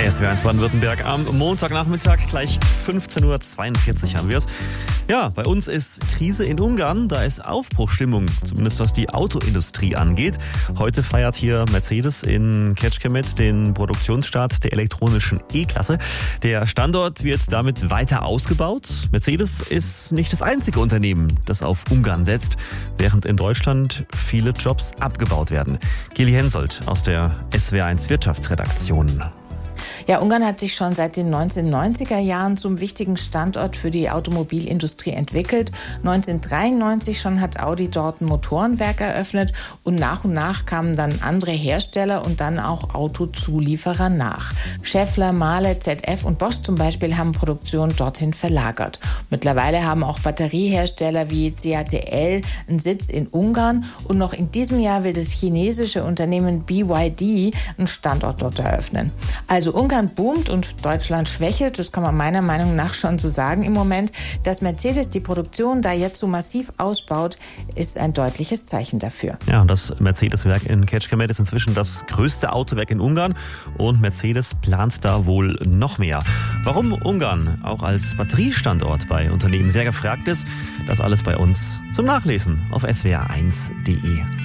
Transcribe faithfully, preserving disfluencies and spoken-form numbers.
S W R eins Baden-Württemberg am Montagnachmittag, gleich fünfzehn Uhr zweiundvierzig haben wir es. Ja, bei uns ist Krise in Ungarn, da ist Aufbruchstimmung, zumindest was die Autoindustrie angeht. Heute feiert hier Mercedes in Kecskemét den Produktionsstart der elektronischen E-Klasse. Der Standort wird damit weiter ausgebaut. Mercedes ist nicht das einzige Unternehmen, das auf Ungarn setzt, während in Deutschland viele Jobs abgebaut werden. Gili Hensoldt aus der S W R eins Wirtschaftsredaktion. Ja, Ungarn hat sich schon seit den neunzehnhundertneunziger Jahren zum wichtigen Standort für die Automobilindustrie entwickelt. neunzehnhundertdreiundneunzig schon hat Audi dort ein Motorenwerk eröffnet und nach und nach kamen dann andere Hersteller und dann auch Autozulieferer nach. Schaeffler, Mahle, Z F und Bosch zum Beispiel haben Produktion dorthin verlagert. Mittlerweile haben auch Batteriehersteller wie C A T L einen Sitz in Ungarn und noch in diesem Jahr will das chinesische Unternehmen B Y D einen Standort dort eröffnen. Also Ungarn boomt und Deutschland schwächelt, das kann man meiner Meinung nach schon so sagen im Moment. Dass Mercedes die Produktion da jetzt so massiv ausbaut, ist ein deutliches Zeichen dafür. Ja, und das Mercedes-Werk in Kecskemét ist inzwischen das größte Autowerk in Ungarn und Mercedes plant da wohl noch mehr. Warum Ungarn auch als Batteriestandort bei Unternehmen sehr gefragt ist, das alles bei uns zum Nachlesen auf S W R eins punkt de.